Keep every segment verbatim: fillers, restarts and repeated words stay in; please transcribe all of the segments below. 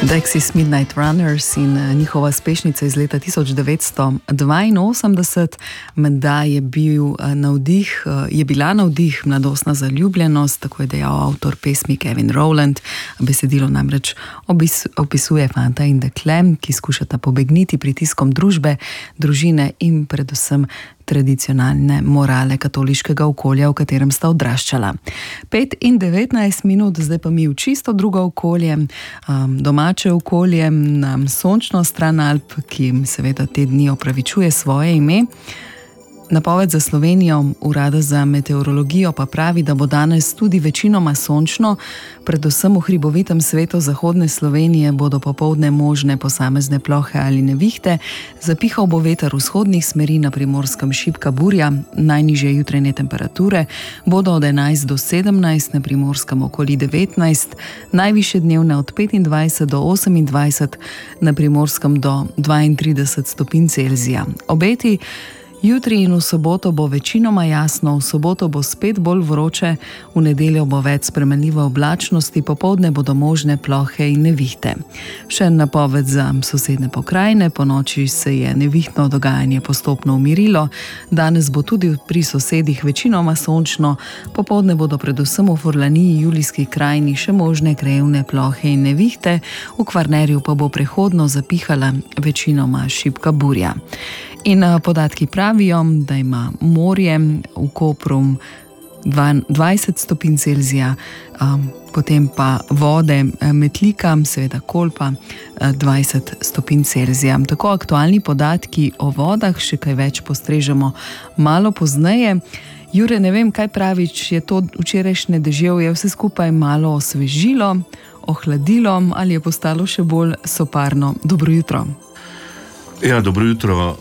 Dexys Midnight Runners in njihova spešnica iz leta tisoč devetsto dvainosemdeset. Menda je bil navdih, je bila navdih mladostna zaljubljenost, tako je dejal avtor pesmi Kevin Rowland. Besedilo namreč obis, opisuje fanta in dekle, ki skušata pobegniti pritiskom družbe, družine in predvsem tradicionalne morale katoliškega okolja, v katerem sta odraščala. Pet in devetnajst minut, zdaj pa mi v čisto drugo okolje, um, domače okolje, na sončno stran Alp, ki seveda te dni opravičuje svoje ime. Napoved za Slovenijo Urada za meteorologijo pa pravi, da bo danes tudi večinoma sončno, predvsem v hribovitem svetu zahodne Slovenije bodo popoldne možne posamezne plohe ali nevihte, zapihal bo veter vzhodnih smeri, na Primorskem šibka burja, najnižje jutranje temperature bodo od enajst do sedemnajst, na Primorskem okoli devetnajst, najvišje dnevne od petindvajset do osemindvajset, na Primorskem do dvaintrideset stopinj Celzija. Obeti: jutri in v soboto bo večinoma jasno, v soboto bo spet bolj vroče, v nedeljo bo več spremenljive oblačnosti, popoldne bodo možne plohe in nevihte. Še napoved za sosednje pokrajine: po noči se je nevihtno dogajanje postopno umirilo, danes bo tudi pri sosedih večinoma sončno, popoldne bodo predvsem v Furlaniji, Julijski krajini še možne krajevne plohe in nevihte, v Kvarnerju pa bo prehodno zapihala večinoma šibka burja. In podatki pravijo, da ima morje v Kopru dvajset stopinj Celzija, potem pa vode Metlika, seveda Kolpa, dvajset stopinj Celzija. Tako aktualni podatki o vodah, še kaj več postrežemo malo pozneje. Jure, ne vem, kaj praviš, je to včerajšnje deževje vse skupaj malo osvežilo, ohladilo ali je postalo še bolj soparno? Dobro jutro. Ja, dobro jutro.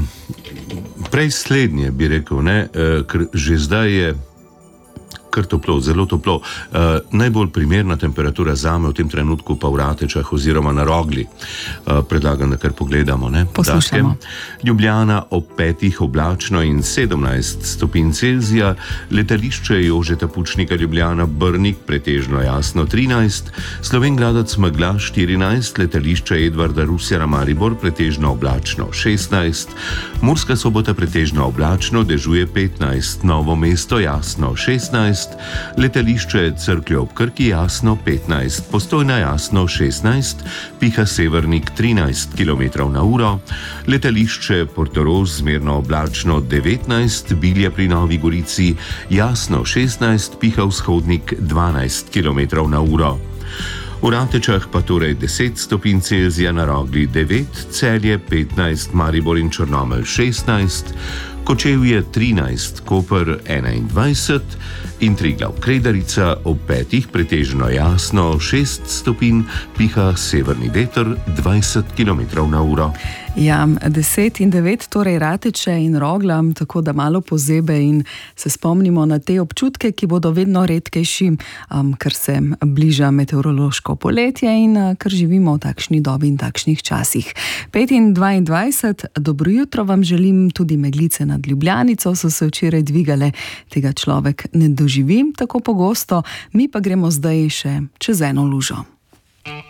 Prej slednje bi rekel, ne, ker že zdaj je kar toplo, zelo toplo. Najbolj primerna temperatura zame v tem trenutku pa v Ratečah oziroma na Rogli. Predlagam, da kar pogledamo, ne? Poslušamo. Ljubljana ob petih oblačno in sedemnajst stopinj Celzija, letališče Jožeta Pučnika Ljubljana Brnik pretežno jasno trinajst, Slovenj Gradec megla štirinajst, letališče Edvarda Rusjana Maribor pretežno oblačno šestnajst, Murska Sobota pretežno oblačno, dežuje petnajst, Novo mesto jasno šestnajst, letališče Cerklje ob Krki jasno petnajst, Postojna jasno šestnajst, piha severnik trinajst kilometrov na uro, letališče Portorož zmerno oblačno devetnajst, Bilje pri Novi Gorici jasno šestnajst, piha vzhodnik dvanajst kilometrov na uro. V Ratečah pa torej deset stopinj Celzija, na Rogli devet, Celje petnajst, Maribor in Črnomelj šestnajst, Kočevje trinajst, Koper enaindvajset in Triglav Kredarica ob petih pretežno jasno šest stopinj, piha severni veter dvajset kilometrov na uro. Ja, deset in devet, torej Rateče in Rogla, tako da malo pozebe in se spomnimo na te občutke, ki bodo vedno redkejši, um, ker se bliža meteorološko poletje in uh, ker živimo v takšni dobi in takšnih časih. Pet in dvaindvajset, dobro jutro vam želim, tudi meglice nad Ljubljanico so se včeraj dvigale, tega človek ne doživi tako pogosto, mi pa gremo zdaj še čez eno lužo.